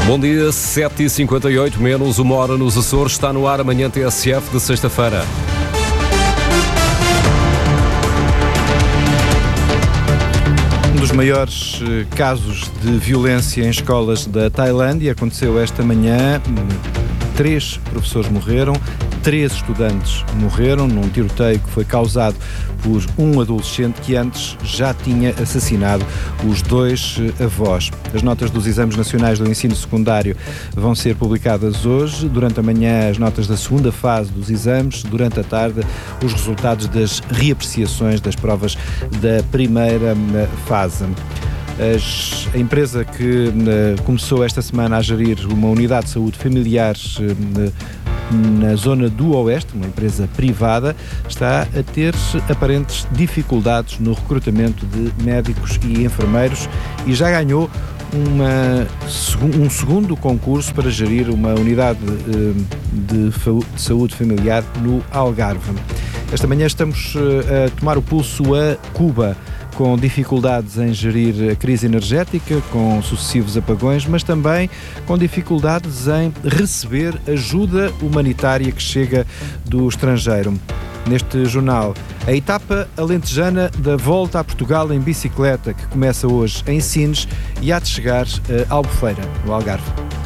Bom dia, 7h58, menos uma hora nos Açores. Está no ar amanhã TSF de sexta-feira. Um dos maiores casos de violência em escolas da Tailândia aconteceu esta manhã. 3 professores morreram, 3 estudantes morreram num tiroteio que foi causado por um adolescente que antes já tinha assassinado os 2 avós. As notas dos exames nacionais do ensino secundário vão ser publicadas hoje. Durante a manhã, as notas da segunda fase dos exames. Durante a tarde, os resultados das reapreciações das provas da primeira fase. A empresa que começou esta semana a gerir uma unidade de saúde familiar na zona do Oeste, uma empresa privada, está a ter aparentes dificuldades no recrutamento de médicos e enfermeiros e já ganhou um segundo concurso para gerir uma unidade de saúde familiar no Algarve. Esta manhã estamos a tomar o pulso a Cuba, com dificuldades em gerir a crise energética, com sucessivos apagões, mas também com dificuldades em receber ajuda humanitária que chega do estrangeiro. Neste jornal, a etapa alentejana da Volta a Portugal em bicicleta, que começa hoje em Sines e há de chegar a Albufeira, no Algarve.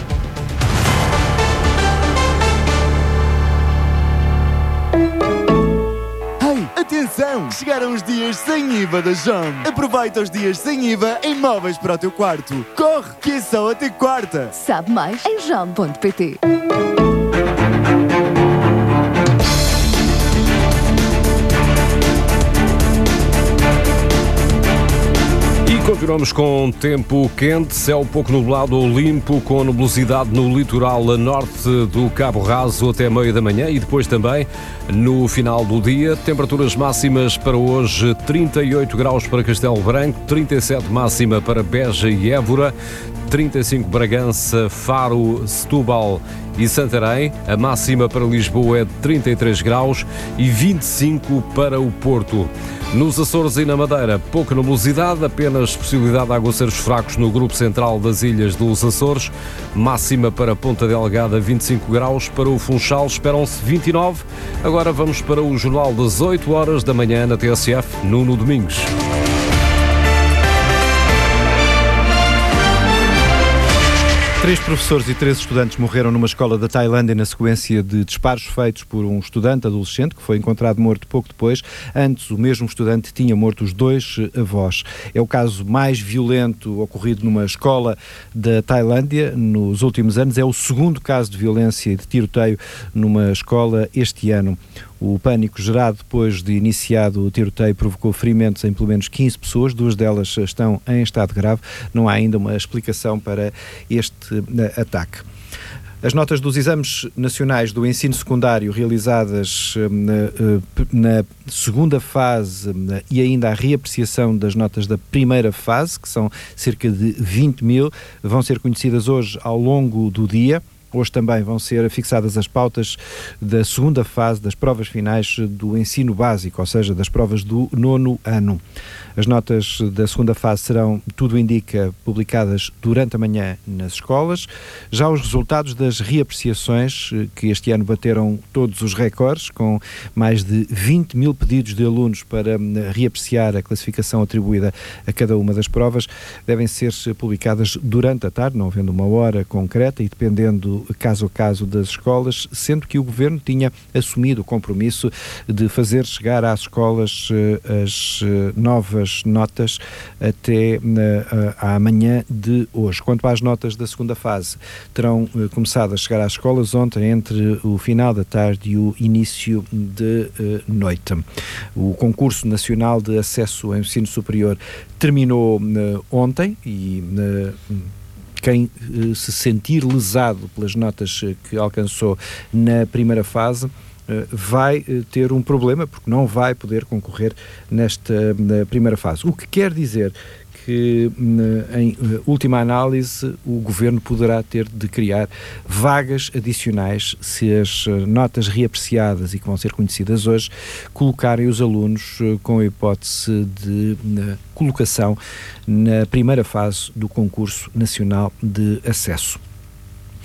Atenção! Chegaram os dias sem IVA da JOM. Aproveita os dias sem IVA em móveis para o teu quarto. Corre, que é só até quarta. Sabe mais em jom.pt. Continuamos com tempo quente, céu pouco nublado ou limpo, com nebulosidade no litoral a norte do Cabo Raso até meio da manhã e depois também no final do dia. Temperaturas máximas para hoje: 38 graus para Castelo Branco, 37 máxima para Beja e Évora, 35 Bragança, Faro, Setúbal e Santarém. A máxima para Lisboa é de 33 graus e 25 para o Porto. Nos Açores e na Madeira, pouca nebulosidade, apenas possibilidade de aguaceiros fracos no grupo central das ilhas dos Açores. Máxima para Ponta Delgada, 25 graus. Para o Funchal esperam-se 29. Agora vamos para o jornal das 8 horas da manhã na TSF, Nuno Domingos. 3 professores e 3 estudantes morreram numa escola da Tailândia na sequência de disparos feitos por um estudante adolescente que foi encontrado morto pouco depois. Antes, o mesmo estudante tinha morto os 2 avós. É o caso mais violento ocorrido numa escola da Tailândia nos últimos anos. É o segundo caso de violência e de tiroteio numa escola este ano. O pânico gerado depois de iniciado o tiroteio provocou ferimentos em pelo menos 15 pessoas, 2 delas estão em estado grave. Não há ainda uma explicação para este ataque. As notas dos exames nacionais do ensino secundário realizadas na segunda fase e ainda a reapreciação das notas da primeira fase, que são cerca de 20 mil, vão ser conhecidas hoje ao longo do dia. Hoje também vão ser fixadas as pautas da segunda fase das provas finais do ensino básico, ou seja, das provas do 9º ano. As notas da segunda fase serão, tudo indica, publicadas durante a manhã nas escolas. Já os resultados das reapreciações, que este ano bateram todos os recordes, com mais de 20 mil pedidos de alunos para reapreciar a classificação atribuída a cada uma das provas, devem ser publicadas durante a tarde, não havendo uma hora concreta e dependendo caso a caso das escolas, sendo que o Governo tinha assumido o compromisso de fazer chegar às escolas as novas notas até à manhã de hoje. Quanto às notas da segunda fase, terão começado a chegar às escolas ontem, entre o final da tarde e o início de noite. O Concurso Nacional de Acesso ao Ensino Superior terminou ontem e quem se sentir lesado pelas notas que alcançou na primeira fase vai ter um problema, porque não vai poder concorrer nesta primeira fase. O que quer dizer que, em última análise, o Governo poderá ter de criar vagas adicionais se as notas reapreciadas e que vão ser conhecidas hoje colocarem os alunos com a hipótese de colocação na primeira fase do Concurso Nacional de Acesso.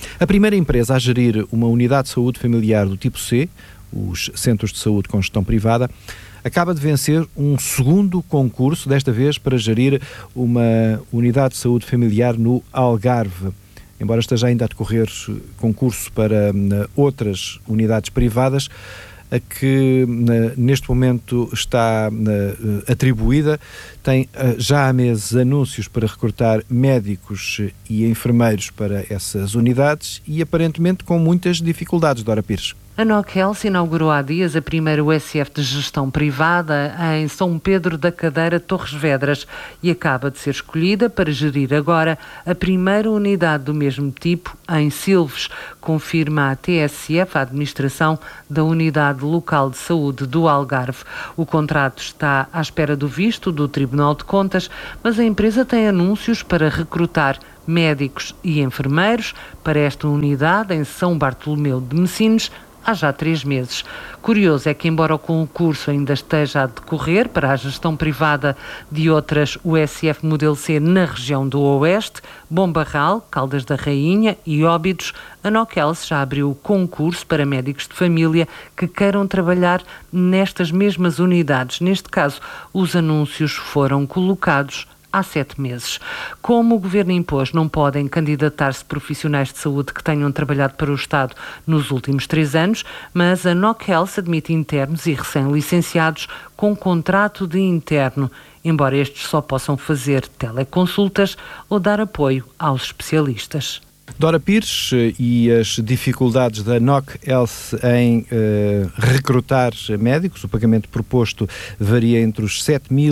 A primeira empresa a gerir uma unidade de saúde familiar do tipo C, os Centros de Saúde com Gestão Privada, acaba de vencer um segundo concurso, desta vez para gerir uma unidade de saúde familiar no Algarve. Embora esteja ainda a decorrer concurso para outras unidades privadas, a que neste momento está atribuída, tem já há meses anúncios para recrutar médicos e enfermeiros para essas unidades e aparentemente com muitas dificuldades, Dora Pires. A NOC Health inaugurou há dias a primeira USF de gestão privada em São Pedro da Cadeira, Torres Vedras, e acaba de ser escolhida para gerir agora a primeira unidade do mesmo tipo em Silves, confirma a TSF, a administração da Unidade Local de Saúde do Algarve. O contrato está à espera do visto do Tribunal de Contas, mas a empresa tem anúncios para recrutar médicos e enfermeiros para esta unidade em São Bartolomeu de Messines há já 3 meses. Curioso é que, embora o concurso ainda esteja a decorrer para a gestão privada de outras USF Modelo C na região do Oeste, Bombarral, Caldas da Rainha e Óbidos, a NOC Health já abriu o concurso para médicos de família que queiram trabalhar nestas mesmas unidades. Neste caso, os anúncios foram colocados há 7 meses. Como o Governo impôs, não podem candidatar-se profissionais de saúde que tenham trabalhado para o Estado nos últimos 3 anos, mas a NOC Health admite internos e recém-licenciados com contrato de interno, embora estes só possam fazer teleconsultas ou dar apoio aos especialistas. Dora Pires, e as dificuldades da NOC Health em recrutar médicos, o pagamento proposto varia entre os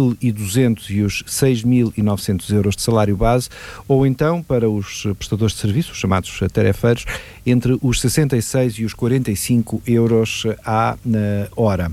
7.200 e os 6.900 euros de salário base, ou então, para os prestadores de serviços, chamados tarefeiros, entre os 66 e os 45 euros à hora.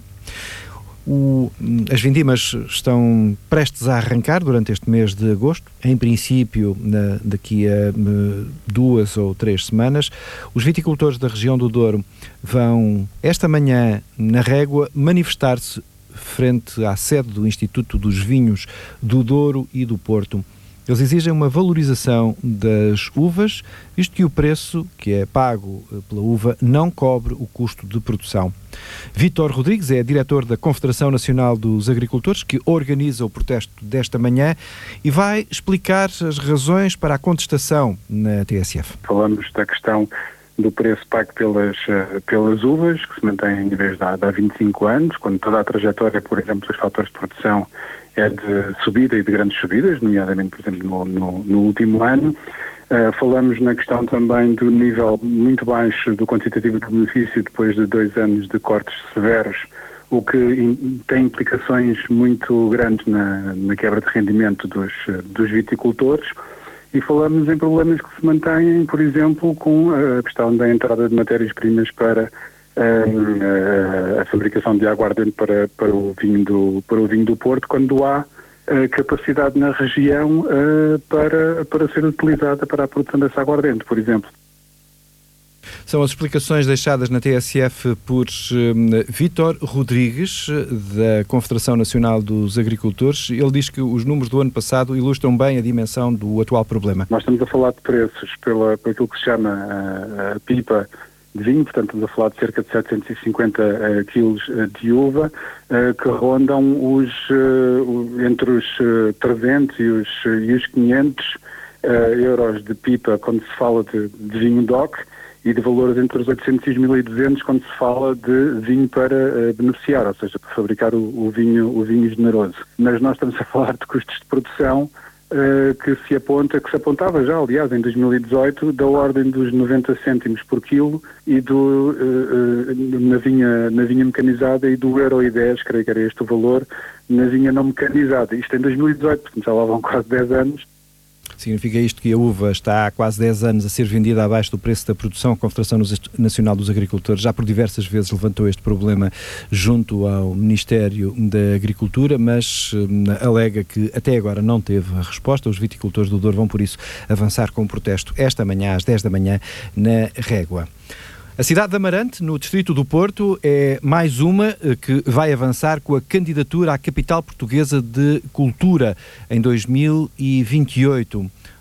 As vindimas estão prestes a arrancar durante este mês de agosto, em princípio daqui a 2 ou 3 semanas. Os viticultores da região do Douro vão, esta manhã, na Régua, manifestar-se frente à sede do Instituto dos Vinhos do Douro e do Porto. Eles exigem uma valorização das uvas, visto que o preço que é pago pela uva não cobre o custo de produção. Vítor Rodrigues é diretor da Confederação Nacional dos Agricultores, que organiza o protesto desta manhã e vai explicar as razões para a contestação na TSF. Falamos da questão do preço pago pelas uvas, que se mantém em níveis de há 25 anos, quando toda a trajetória, por exemplo, dos fatores de produção é de subida e de grandes subidas, nomeadamente, por exemplo, no último ano. Falamos na questão também do nível muito baixo do quantitativo de benefício depois de 2 anos de cortes severos, o que tem implicações muito grandes na quebra de rendimento dos viticultores. E falamos em problemas que se mantêm, por exemplo, com a questão da entrada de matérias-primas para a fabricação de aguardente para o vinho do Porto, quando há capacidade na região para ser utilizada para a produção dessa aguardente, por exemplo. São as explicações deixadas na TSF por Vítor Rodrigues, da Confederação Nacional dos Agricultores. Ele diz que os números do ano passado ilustram bem a dimensão do atual problema. Nós estamos a falar de preços por aquilo que se chama a pipa de vinho, portanto estamos a falar de cerca de 750 quilos de uva, que rondam entre os 300 e os 500 euros de pipa quando se fala de vinho DOC, e de valores entre os 800 e os 1.200 quando se fala de vinho para beneficiar, ou seja, para fabricar o vinho generoso. Mas nós estamos a falar de custos de produção que se apontava já, aliás, em 2018, da ordem dos 90 cêntimos por quilo e na vinha mecanizada, e do 1,10€, creio que era este o valor, na vinha não mecanizada. Isto em 2018, portanto já lá vão quase 10 anos. Significa isto que a uva está há quase 10 anos a ser vendida abaixo do preço da produção. A Confederação Nacional dos Agricultores já por diversas vezes levantou este problema junto ao Ministério da Agricultura, mas alega que até agora não teve a resposta. Os viticultores do Douro vão, por isso, avançar com o protesto esta manhã, às 10 da manhã, na Régua. A cidade de Amarante, no distrito do Porto, é mais uma que vai avançar com a candidatura à Capital Portuguesa de Cultura em 2028.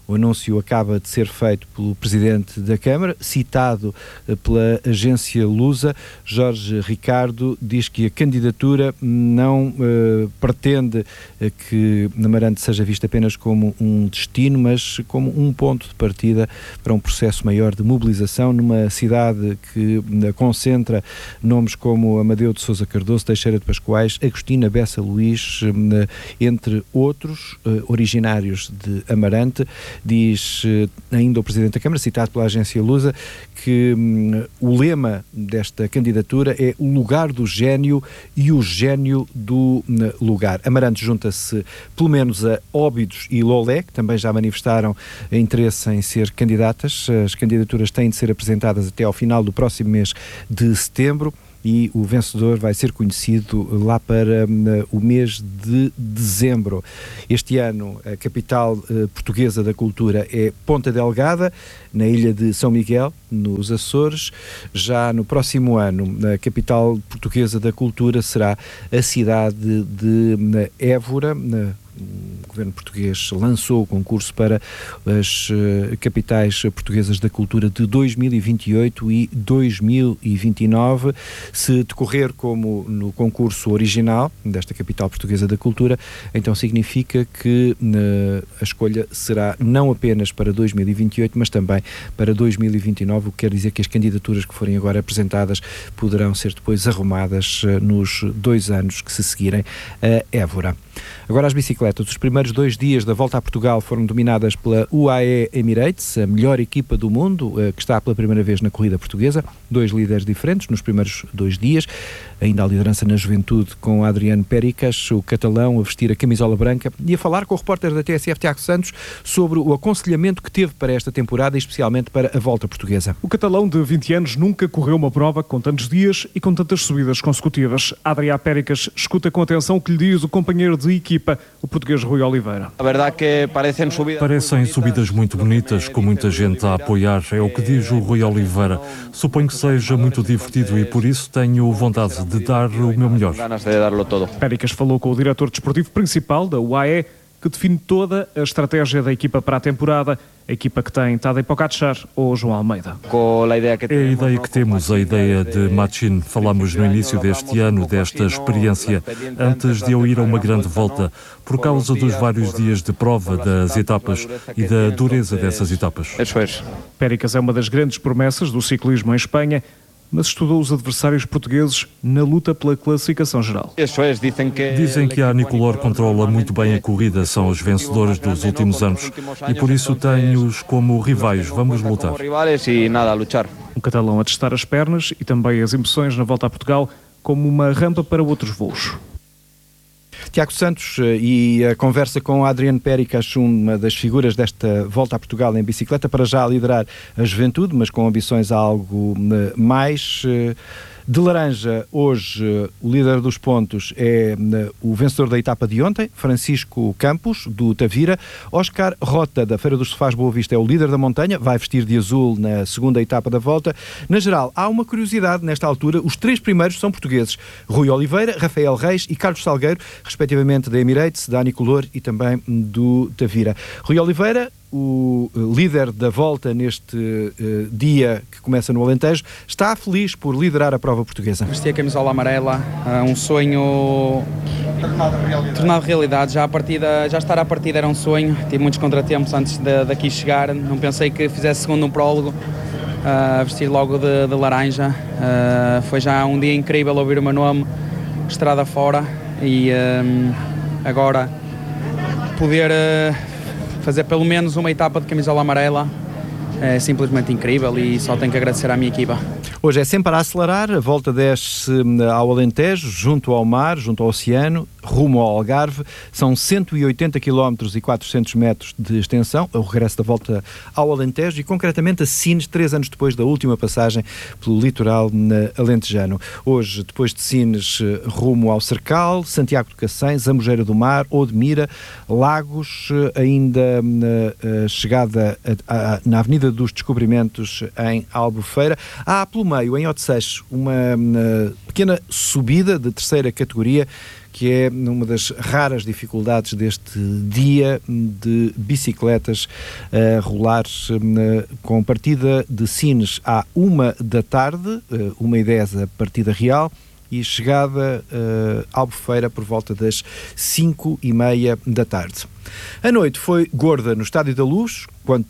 O anúncio acaba de ser feito pelo Presidente da Câmara, citado pela agência Lusa. Jorge Ricardo diz que a candidatura não pretende que Amarante seja vista apenas como um destino, mas como um ponto de partida para um processo maior de mobilização numa cidade que concentra nomes como Amadeu de Sousa Cardoso, Teixeira de Pascoais, Agostina Bessa Luís, entre outros, originários de Amarante. Diz ainda o Presidente da Câmara, citado pela agência Lusa, que o lema desta candidatura é o lugar do gênio e o gênio do lugar. Amarante junta-se pelo menos a Óbidos e Lolé, que também já manifestaram interesse em ser candidatas. As candidaturas têm de ser apresentadas até ao final do próximo mês de setembro. E o vencedor vai ser conhecido lá para o mês de dezembro. Este ano, a capital portuguesa da cultura é Ponta Delgada, na ilha de São Miguel, nos Açores. Já no próximo ano, a capital portuguesa da cultura será a cidade de Évora. O governo português lançou o concurso para as capitais portuguesas da cultura de 2028 e 2029. Se decorrer como no concurso original desta capital portuguesa da cultura, então significa que a escolha será não apenas para 2028, mas também para 2029, o que quer dizer que as candidaturas que forem agora apresentadas poderão ser depois arrumadas nos 2 anos que se seguirem a Évora. Agora as bicicletas. Os primeiros 2 dias da volta a Portugal foram dominadas pela UAE Emirates, a melhor equipa do mundo, que está pela primeira vez na corrida portuguesa. 2 líderes diferentes nos primeiros 2 dias. Ainda a liderança na juventude com Adriano Péricas, o catalão, a vestir a camisola branca, e a falar com o repórter da TSF, Tiago Santos, sobre o aconselhamento que teve para esta temporada e especialmente para a volta portuguesa. O catalão de 20 anos nunca correu uma prova com tantos dias e com tantas subidas consecutivas. Adriano Péricas escuta com atenção o que lhe diz o companheiro de equipa, o português Rui Oliveira. A verdade que parecem subidas muito bonitas, com muita gente a apoiar, é o que diz o Rui Oliveira. Suponho que seja muito divertido e por isso tenho vontade de dar o meu melhor. Péricas falou com o diretor desportivo principal da UAE, que define toda a estratégia da equipa para a temporada, a equipa que tem Tadej Pogačar ou João Almeida. É a ideia que temos, a ideia de Machín. Falamos no início deste ano desta experiência, antes de eu ir a uma grande volta, por causa dos vários dias de prova das etapas e da dureza dessas etapas. Péricas é uma das grandes promessas do ciclismo em Espanha, mas estudou os adversários portugueses na luta pela classificação geral. Dizem que a Nicolor controla muito bem a corrida, são os vencedores dos últimos anos e por isso tenho-os como rivais. Vamos lutar. Um catalão a testar as pernas e também as emoções na volta a Portugal como uma rampa para outros voos. Tiago Santos, e a conversa com Adriano Péricas, uma das figuras desta volta a Portugal em bicicleta, para já liderar a juventude, mas com ambições a algo mais. De laranja, hoje, o líder dos pontos é o vencedor da etapa de ontem, Francisco Campos, do Tavira. Oscar Rota, da Feira dos Sofás Boa Vista, é o líder da montanha, vai vestir de azul na segunda etapa da volta. Na geral, há uma curiosidade nesta altura, os 3 primeiros são portugueses, Rui Oliveira, Rafael Reis e Carlos Salgueiro, respectivamente da Emirates, da Anicolor e também do Tavira. Rui Oliveira, o líder da volta neste dia que começa no Alentejo, está feliz por liderar a prova portuguesa. Vesti a camisola amarela, um sonho tornado realidade. Já estar à partida era um sonho, tive muitos contratempos antes daqui chegar, não pensei que fizesse segundo um prólogo, vestir logo de laranja. Foi já um dia incrível ouvir o meu nome, estrada fora, e agora poder fazer pelo menos uma etapa de camisola amarela é simplesmente incrível e só tenho que agradecer à minha equipa. Hoje é sempre a acelerar, a volta desce ao Alentejo, junto ao mar, junto ao oceano, rumo ao Algarve. São 180 km e 400 metros de extensão, o regresso da volta ao Alentejo e concretamente a Sines, 3 anos depois da última passagem pelo litoral alentejano. Hoje, depois de Sines, rumo ao Cercal, Santiago de Cacém, Zambujeira do Mar, Odmira, Lagos, ainda chegada na Avenida dos Descobrimentos em Albufeira. Há pelo meio, em Odeceixe, uma pequena subida de terceira categoria que é uma das raras dificuldades deste dia de bicicletas a rolar com partida de Sines à 1h, 1h10 a partida real, e chegada a Albufeira por volta das 5h30 da tarde. A noite foi gorda no Estádio da Luz,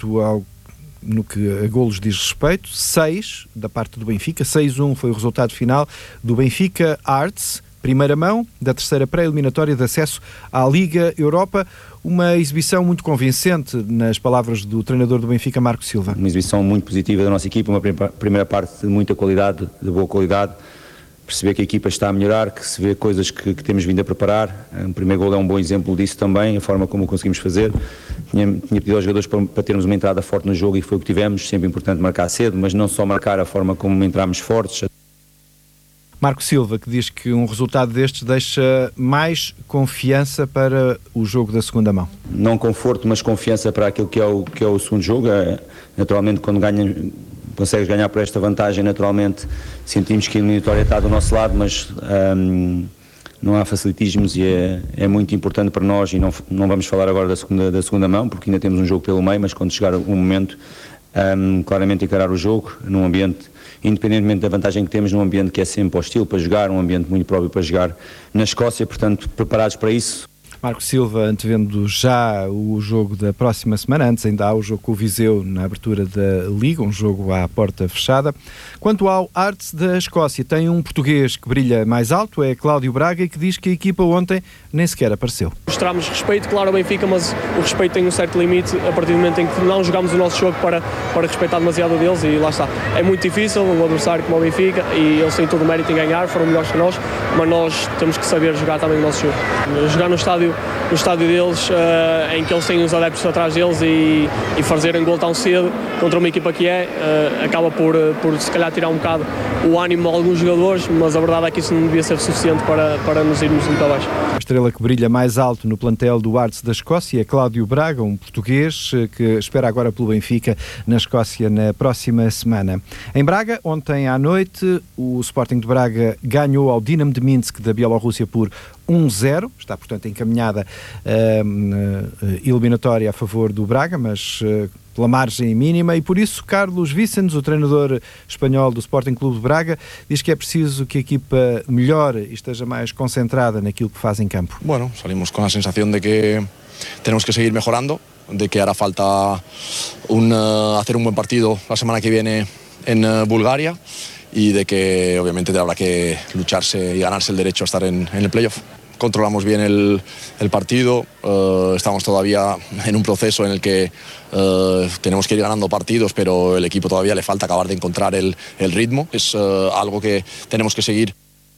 no que a golos diz respeito, 6 da parte do Benfica, 6-1 foi o resultado final do Benfica Arts, primeira mão da terceira pré-eliminatória de acesso à Liga Europa. Uma exibição muito convincente, nas palavras do treinador do Benfica, Marco Silva. Uma exibição muito positiva da nossa equipa, uma primeira parte de muita qualidade, de boa qualidade. Perceber que a equipa está a melhorar, que se vê coisas que temos vindo a preparar. O primeiro gol é um bom exemplo disso também, a forma como o conseguimos fazer. Tinha pedido aos jogadores para termos uma entrada forte no jogo e foi o que tivemos. Sempre importante marcar cedo, mas não só marcar, a forma como entramos fortes. Marco Silva, que diz que um resultado destes deixa mais confiança para o jogo da segunda mão. Não conforto, mas confiança para aquilo que é o segundo jogo. Naturalmente, quando consegues ganhar por esta vantagem, naturalmente sentimos que a eliminatória está do nosso lado, mas não há facilitismos e é muito importante para nós, e não vamos falar agora da segunda mão, porque ainda temos um jogo pelo meio, mas quando chegar o momento, claramente encarar o jogo num ambiente, independentemente da vantagem que temos, num ambiente que é sempre hostil para jogar, um ambiente muito próprio para jogar na Escócia, portanto preparados para isso. Marco Silva, antevendo já o jogo da próxima semana, antes ainda há o jogo com o Viseu na abertura da Liga, um jogo à porta fechada. Quanto ao Arts da Escócia, tem um português que brilha mais alto, é Cláudio Braga, e que diz que a equipa ontem nem sequer apareceu. Mostramos respeito, claro, ao Benfica, mas o respeito tem um certo limite a partir do momento em que não jogamos o nosso jogo para respeitar demasiado deles, e lá está. É muito difícil, um adversário como o Benfica, e eles têm todo o mérito em ganhar, foram melhores que nós, mas nós temos que saber jogar também o nosso jogo. Jogar no estádio deles, em que eles têm os adeptos atrás deles, e fazerem gol tão cedo contra uma equipa que acaba por se calhar tirar um bocado o ânimo a alguns jogadores, mas a verdade é que isso não devia ser suficiente para nos irmos muito abaixo. A estrela que brilha mais alto no plantel do Arts da Escócia é Cláudio Braga, um português que espera agora pelo Benfica na Escócia na próxima semana. Em Braga, ontem à noite, o Sporting de Braga ganhou ao Dinamo de Minsk da Bielorrússia por 1-0, está portanto encaminhada a eliminatória a favor do Braga, mas pela margem mínima, e por isso Carlos Vicens, o treinador espanhol do Sporting Clube de Braga, diz que é preciso que a equipa melhore e esteja mais concentrada naquilo que faz em campo. Bueno, salimos con la sensación de que tenemos que seguir mejorando, de que hará falta hacer un buen partido la semana que viene en Bulgaria, y de que obviamente habrá que lucharse y ganarse el derecho a estar en el playoff. Controlamos bien el partido, estamos todavía en un proceso en el que tenemos que ir ganando partidos, pero el equipo todavía le falta acabar de encontrar el ritmo. Es algo que tenemos que seguir.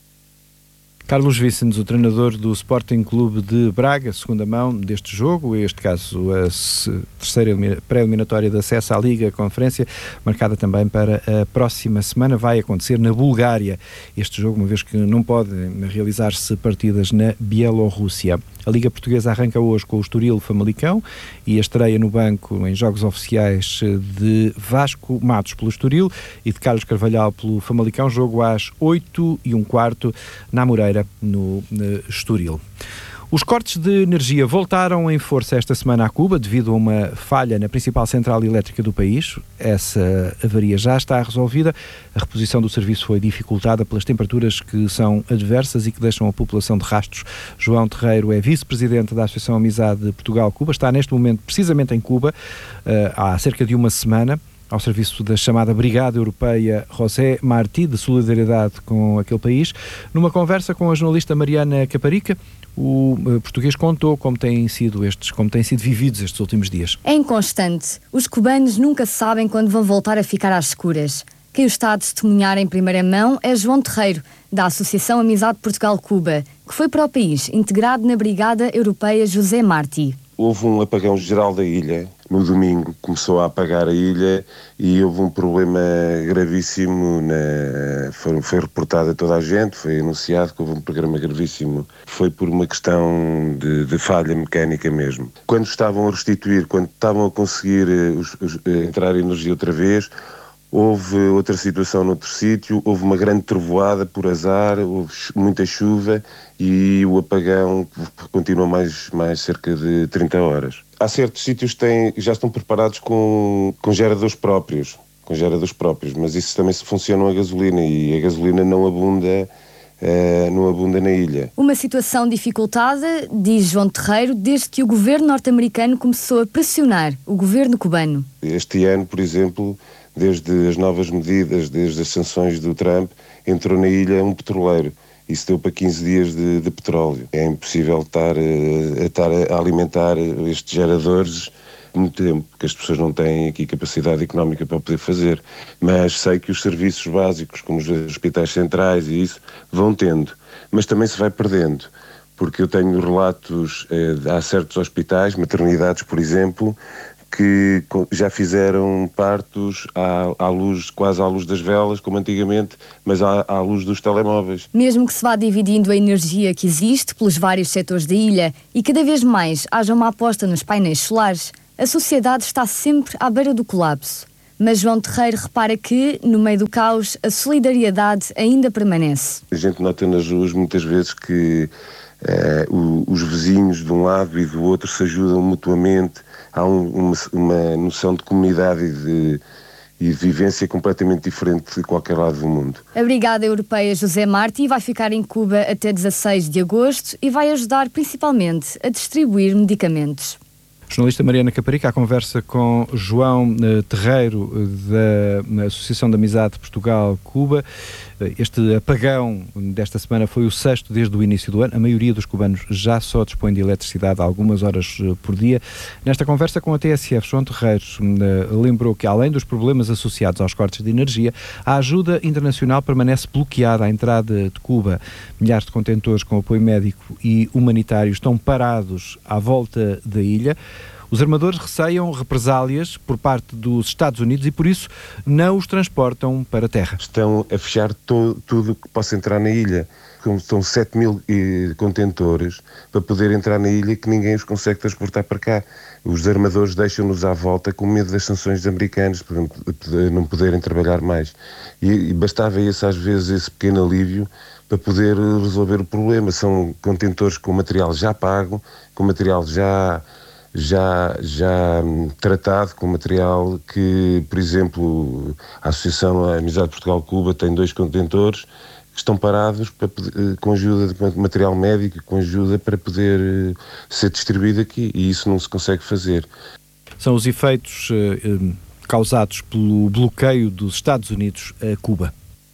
Carlos Vicens, o treinador do Sporting Clube de Braga, segunda mão deste jogo, este caso a terceira pré-eliminatória de acesso à Liga Conferência, marcada também para a próxima semana, vai acontecer na Bulgária. Este jogo, uma vez que não podem realizar-se partidas na Bielorrússia. A Liga Portuguesa arranca hoje com o Estoril Famalicão e a estreia no banco em jogos oficiais de Vasco Matos pelo Estoril e de Carlos Carvalhal pelo Famalicão, jogo às 8h15 na Moreira, no Estoril. Os cortes de energia voltaram em força esta semana a Cuba devido a uma falha na principal central elétrica do país. Essa avaria já está resolvida. A reposição do serviço foi dificultada pelas temperaturas que são adversas e que deixam a população de rastros. João Terreiro é vice-presidente da Associação Amizade Portugal-Cuba. Está neste momento precisamente em Cuba, há cerca de uma semana, ao serviço da chamada Brigada Europeia José Martí, de solidariedade com aquele país. Numa conversa com a jornalista Mariana Caparica, o português contou como têm sido vividos estes últimos dias. É inconstante. Os cubanos nunca sabem quando vão voltar a ficar às escuras. Quem o está a testemunhar em primeira mão é João Terreiro, da Associação Amizade Portugal-Cuba, que foi para o país integrado na Brigada Europeia José Martí. Houve um apagão geral da ilha. No domingo começou a apagar a ilha e houve um problema gravíssimo, foi reportado a toda a gente, foi anunciado que houve um problema gravíssimo. Foi por uma questão de falha mecânica mesmo. Quando estavam a restituir, quando estavam a conseguir entrar energia outra vez, houve outra situação noutro sítio, houve uma grande trovoada por azar, houve muita chuva e o apagão continua mais cerca de 30 horas. Há certos sítios que já estão preparados com geradores próprios, mas isso também se funciona a gasolina e a gasolina não abunda na ilha. Uma situação dificultada, diz João Terreiro, desde que o governo norte-americano começou a pressionar o governo cubano. Este ano, por exemplo, desde as novas medidas, desde as sanções do Trump, entrou na ilha um petroleiro. Isso deu para 15 dias de petróleo. É impossível estar a alimentar estes geradores muito tempo, porque as pessoas não têm aqui capacidade económica para poder fazer. Mas sei que os serviços básicos, como os hospitais centrais e isso, vão tendo. Mas também se vai perdendo, porque eu tenho relatos, há certos hospitais, maternidades, por exemplo, que já fizeram partos quase à luz das velas, como antigamente, mas à luz dos telemóveis. Mesmo que se vá dividindo a energia que existe pelos vários setores da ilha e cada vez mais haja uma aposta nos painéis solares, a sociedade está sempre à beira do colapso. Mas João Terreiro repara que, no meio do caos, a solidariedade ainda permanece. A gente nota nas ruas muitas vezes que os vizinhos de um lado e do outro se ajudam mutuamente. Há uma noção de comunidade e de vivência completamente diferente de qualquer lado do mundo. A Brigada Europeia José Martí vai ficar em Cuba até 16 de agosto e vai ajudar principalmente a distribuir medicamentos. Jornalista Mariana Caparica, a conversa com João Terreiro, da Associação de Amizade Portugal-Cuba. Este apagão desta semana foi o 6º desde o início do ano. A maioria dos cubanos já só dispõe de eletricidade algumas horas por dia. Nesta conversa com a TSF, João Terreiro lembrou que, além dos problemas associados aos cortes de energia, a ajuda internacional permanece bloqueada à entrada de Cuba. Milhares de contentores com apoio médico e humanitário estão parados à volta da ilha. Os armadores receiam represálias por parte dos Estados Unidos e, por isso, não os transportam para a terra. Estão a fechar tudo que possa entrar na ilha. Estão 7.000 contentores para poder entrar na ilha que ninguém os consegue transportar para cá. Os armadores deixam-nos à volta com medo das sanções dos americanos, para não poderem trabalhar mais. E bastava às vezes esse pequeno alívio para poder resolver o problema. São contentores com material já pago, com material já tratado, com material que, por exemplo, a Associação Amizade Portugal-Cuba tem 2 contentores que estão parados com ajuda de material médico, com ajuda para poder ser distribuído aqui, e isso não se consegue fazer. São os efeitos causados pelo bloqueio dos Estados Unidos a Cuba.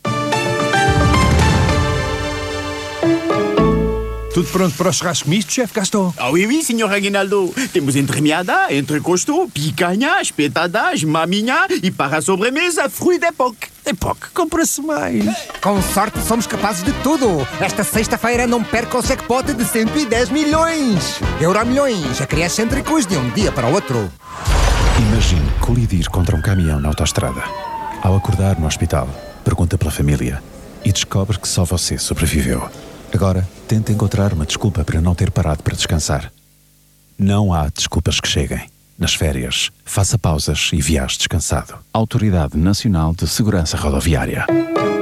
Tudo pronto para o churrasco misto, chefe Gaston? Oui, senhor Aguinaldo. Temos entremeada, entrecosto, picanha, espetadas, maminha e para a sobremesa, fruit d'époque. Époque, compra-se mais. Com sorte somos capazes de tudo. Esta sexta-feira não perca o jackpot de 110 milhões. Euromilhões, a criar excêntricos de um dia para o outro. Imagine colidir contra um caminhão na autoestrada. Ao acordar no hospital, pergunta pela família e descobre que só você sobreviveu. Agora, tente encontrar uma desculpa para não ter parado para descansar. Não há desculpas que cheguem. Nas férias, faça pausas e viaje descansado. Autoridade Nacional de Segurança Rodoviária.